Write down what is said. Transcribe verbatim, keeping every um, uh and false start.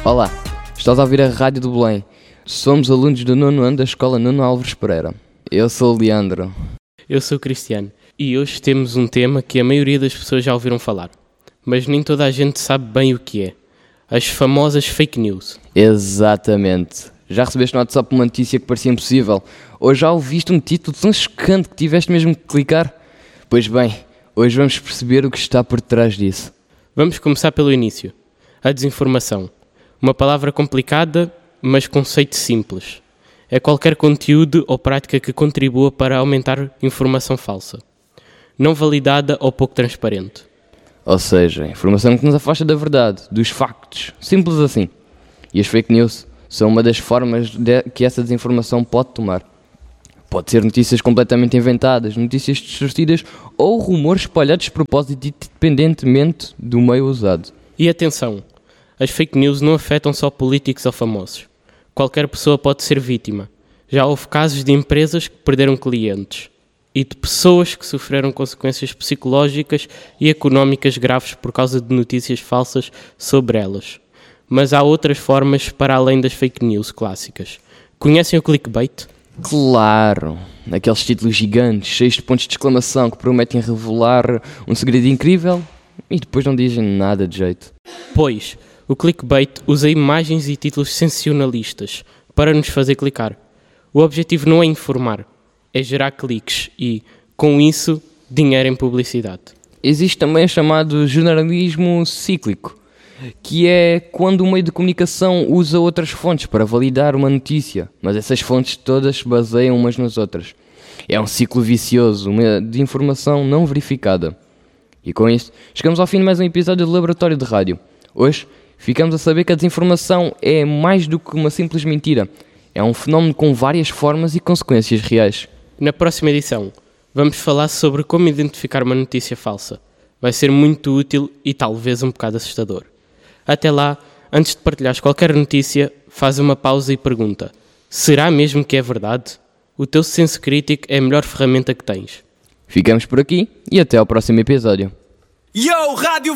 Olá, estás a ouvir a Rádio do Belém. Somos alunos do nono ano da Escola Nuno Álvares Pereira. Eu sou o Leandro. Eu sou o Cristiano. E hoje temos um tema que a maioria das pessoas já ouviram falar, mas nem toda a gente sabe bem o que é. As famosas fake news. Exatamente. Já recebeste no WhatsApp uma notícia que parecia impossível? Ou já ouviste um título tão chocante que tiveste mesmo que clicar? Pois bem, hoje vamos perceber o que está por trás disso. Vamos começar pelo início. A desinformação. Uma palavra complicada, mas conceito simples. É qualquer conteúdo ou prática que contribua para aumentar informação falsa, não validada ou pouco transparente. Ou seja, informação que nos afasta da verdade, dos factos. Simples assim. E as fake news são uma das formas de que essa desinformação pode tomar. Pode ser notícias completamente inventadas, notícias distorcidas ou rumores espalhados de propósito, independentemente do meio usado. E atenção, as fake news não afetam só políticos ou famosos. Qualquer pessoa pode ser vítima. Já houve casos de empresas que perderam clientes e de pessoas que sofreram consequências psicológicas e económicas graves por causa de notícias falsas sobre elas. Mas há outras formas para além das fake news clássicas. Conhecem o clickbait? Claro! Aqueles títulos gigantes, cheios de pontos de exclamação que prometem revelar um segredo incrível e depois não dizem nada de jeito. Pois, o clickbait usa imagens e títulos sensacionalistas para nos fazer clicar. O objetivo não é informar, é gerar cliques e, com isso, dinheiro em publicidade. Existe também o chamado jornalismo cíclico, que é quando o meio de comunicação usa outras fontes para validar uma notícia, mas essas fontes todas se baseiam umas nas outras. É um ciclo vicioso, uma de informação não verificada. E com isso, chegamos ao fim de mais um episódio do Laboratório de Rádio. Hoje, ficamos a saber que a desinformação é mais do que uma simples mentira. É um fenómeno com várias formas e consequências reais. Na próxima edição, vamos falar sobre como identificar uma notícia falsa. Vai ser muito útil e talvez um bocado assustador. Até lá, antes de partilhares qualquer notícia, faz uma pausa e pergunta: será mesmo que é verdade? O teu senso crítico é a melhor ferramenta que tens. Ficamos por aqui e até ao próximo episódio. Yo, Rádio